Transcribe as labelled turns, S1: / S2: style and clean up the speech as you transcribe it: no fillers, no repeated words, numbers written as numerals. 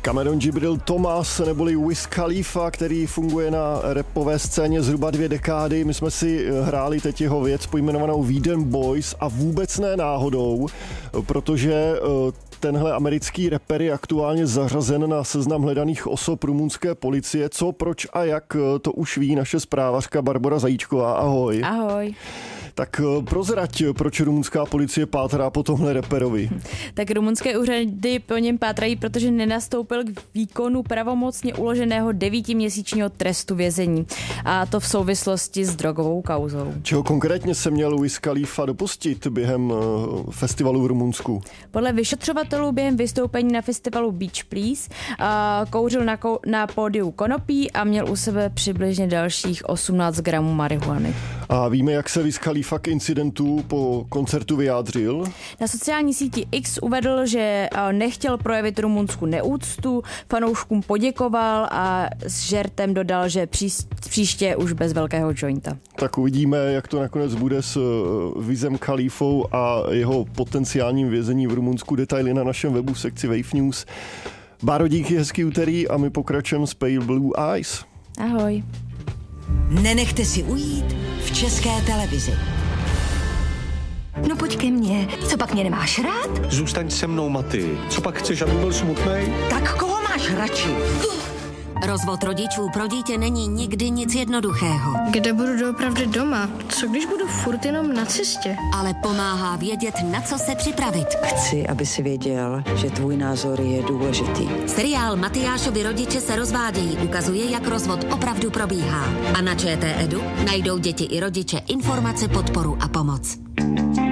S1: Cameron Jibril Thomas neboli Wiz Khalifa, který funguje na rapové scéně zhruba 2 dekády. My jsme si hráli teď jeho věc pojmenovanou We Them Boys a vůbec ne náhodou, protože tenhle americký rapper je aktuálně zařazen na seznam hledaných osob rumunské policie. Co, proč a jak, to už ví naše zprávařka Barbora Zajíčková. Ahoj.
S2: Ahoj.
S1: Tak prozrať, proč rumunská policie pátrá po tomhle reperovi.
S2: Tak rumunské úřady po něm pátrají, protože nenastoupil k výkonu pravomocně uloženého 9měsíčního trestu vězení. A to v souvislosti s drogovou kauzou.
S1: Čeho konkrétně se měl Wiz Khalifa dopustit během festivalu v Rumunsku?
S2: Podle vyšetřovatelů během vystoupení na festivalu Beach Please kouřil na pódiu konopí a měl u sebe přibližně dalších 18 gramů marihuany.
S1: A víme, jak se Wiz Khalifa k incidentu po koncertu vyjádřil?
S2: Na sociální síti X uvedl, že nechtěl projevit Rumunsku neúctu, fanouškům poděkoval a s žertem dodal, že příště už bez velkého jointa.
S1: Tak uvidíme, jak to nakonec bude s Wizem Khalifou a jeho potenciálním vězením v Rumunsku. Detaily na našem webu v sekci Wave News. Báro, díky, hezký úterý a my pokračujeme s Pale Blue Eyes.
S2: Ahoj.
S3: Nenechte si ujít v České televizi.
S4: No pojď ke mně. Co pak mě nemáš rád?
S5: Zůstaň se mnou, Maty. Co pak chceš, aby byl smutnej?
S3: Tak koho máš radši?
S6: Rozvod rodičů pro dítě není nikdy nic jednoduchého.
S7: Kde budu doopravdy doma? Co když budu furt jenom na cestě?
S6: Ale pomáhá vědět, na co se připravit.
S3: Chci, aby si věděl, že tvůj názor je důležitý.
S6: Seriál Matyášovi rodiče se rozvádějí ukazuje, jak rozvod opravdu probíhá. A na ČT Edu najdou děti i rodiče informace, podporu a pomoc.